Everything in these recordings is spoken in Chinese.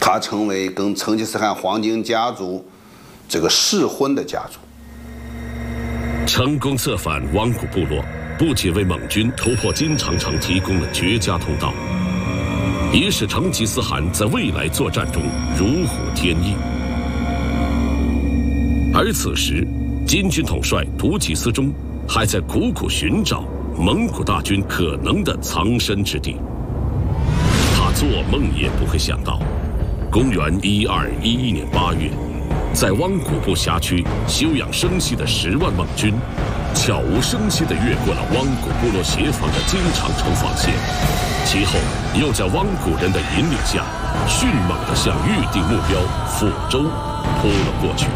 他成为跟成吉思汗黄金家族这个弑婚的家族。 成功策反汪古部落，不仅为蒙军突破金长城提供了绝佳通道，也使成吉思汗在未来作战中如虎添翼。而此时，金军统帅独吉思忠还在苦苦寻找蒙古大军可能的藏身之地。他做梦也不会想到，公元1211年8月，在汪古部辖区休养生息的10万蒙军，悄无声息地越过了汪古部落协防的金长城防线，其后又在汪古人的引领下，迅猛地向预定目标抚州扑了过去。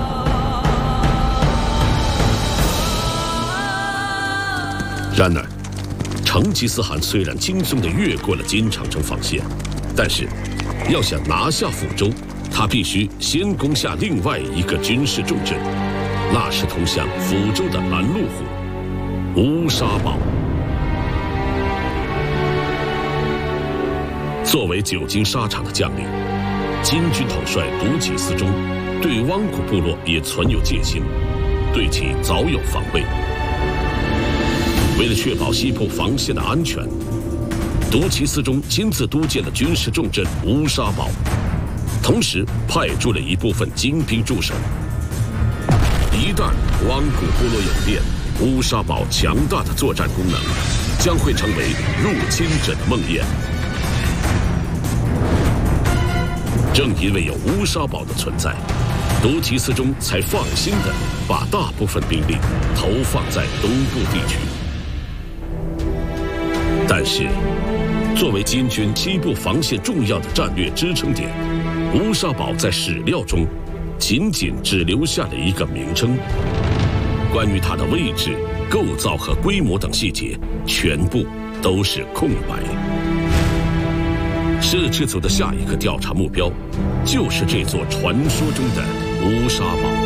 然而，成吉思汗虽然轻松地越过了金长城防线，但是要想拿下抚州，他必须先攻下另外一个军事重镇，那是通向抚州的拦路虎——乌沙堡。作为久经沙场的将领，金军统帅独吉思忠对汪古部落也存有戒心，对其早有防备。为了确保西部防线的安全，独吉思忠亲自督建了军事重镇乌沙堡，同时派驻了一部分精兵驻守。一旦汪古部落有变，乌沙堡强大的作战功能将会成为入侵者的梦魇。正因为有乌沙堡的存在，独吉思忠才放心地把大部分兵力投放在东部地区。但是，作为金军西部防线重要的战略支撑点，乌沙堡在史料中仅只留下了一个名称，关于它的位置、构造和规模等细节全部都是空白。摄赤族的下一个调查目标就是这座传说中的乌沙堡。